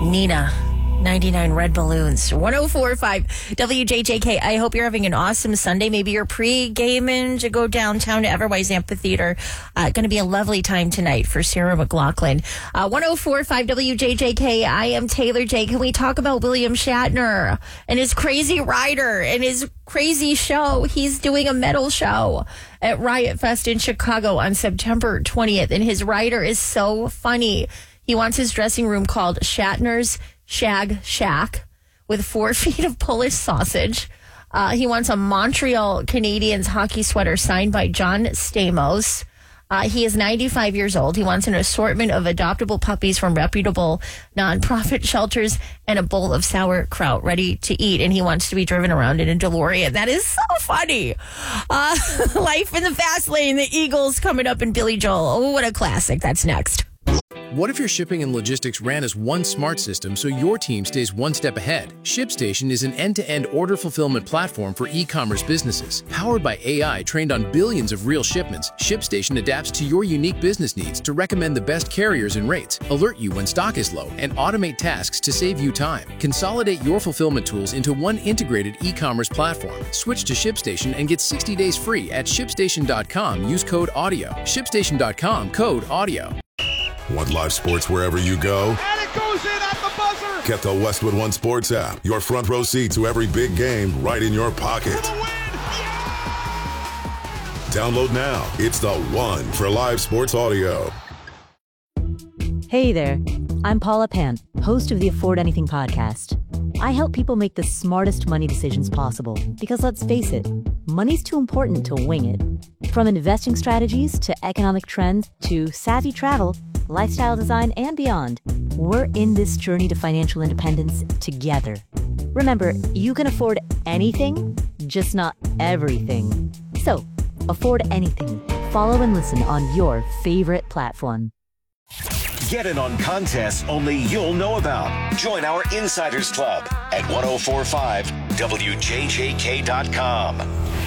Nina. 99 Red Balloons, 104.5 WJJK. I hope you're having an awesome Sunday. Maybe you're pre-gaming to go downtown to Everwise Amphitheater. Going to be a lovely time tonight for Sarah McLachlan. 104.5 WJJK. I am Taylor J. Can we talk about William Shatner and his crazy rider and his crazy show? He's doing a metal show at Riot Fest in Chicago on September 20th, and his rider is so funny. He wants his dressing room called Shatner's Shag Shack with 4 feet of Polish sausage. He wants a Montreal Canadiens hockey sweater signed by John Stamos. He is 95 years old. He wants an assortment of adoptable puppies from reputable nonprofit shelters and a bowl of sauerkraut ready to eat. And he wants to be driven around in a DeLorean. That is so funny. Life in the Fast Lane, the Eagles coming up, in Billy Joel. Oh, what a classic. That's next. What if your shipping and logistics ran as one smart system so your team stays one step ahead? ShipStation is an end-to-end order fulfillment platform for e-commerce businesses. Powered by AI trained on billions of real shipments, ShipStation adapts to your unique business needs to recommend the best carriers and rates, alert you when stock is low, and automate tasks to save you time. Consolidate your fulfillment tools into one integrated e-commerce platform. Switch to ShipStation and get 60 days free at ShipStation.com. Use code AUDIO. ShipStation.com, code AUDIO. Want live sports wherever you go? And it goes in at the buzzer! Get the Westwood One Sports app. Your front row seat to every big game right in your pocket. For the win! Yeah! Download now. It's the one for live sports audio. Hey there. I'm Paula Pant, host of the Afford Anything podcast. I help people make the smartest money decisions possible because, let's face it, money's too important to wing it. From investing strategies to economic trends to savvy travel, lifestyle design, and beyond, we're in this journey to financial independence together. Remember, you can afford anything, just not everything. So, afford anything. Follow and listen on your favorite platform. Get in on contests only you'll know about. Join our Insiders Club at 1045WJJK.com.